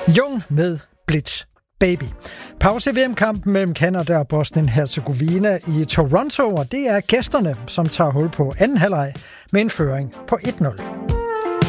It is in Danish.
Jung med Blitz Baby. Pause i VM-kampen mellem Canada og Bosnien-Herzegovina i Toronto, og det er gæsterne, som tager hul på anden halvleg med en føring på 1-0.